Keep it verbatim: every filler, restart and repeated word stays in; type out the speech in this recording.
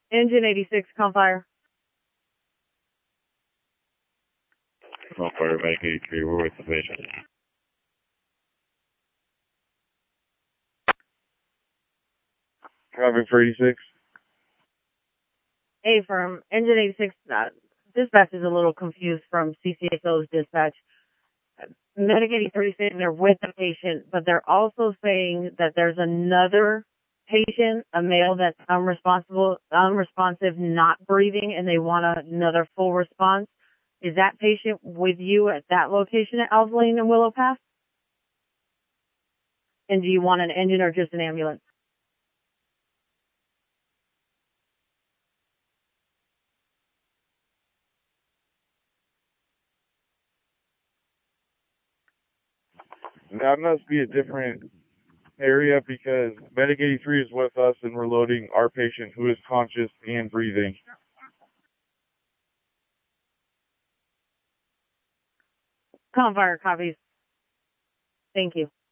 Engine eighty-six, Confire. Confire, Medic eighty-three, we're with the patient. Traffic for eighty-six. A firm, Engine eighty-six, uh, dispatch is a little confused from C C S O's dispatch. Medic eighty-three saying they're with the patient, but they're also saying that there's another patient, a male that's unresponsible, unresponsive, not breathing, and they want another full response. Is that patient with you at that location at Alves Lane and Willow Path? And do you want an engine or just an ambulance? That must be a different area because Medic eighty-three is with us and we're loading our patient who is conscious and breathing. Confire copies. Thank you.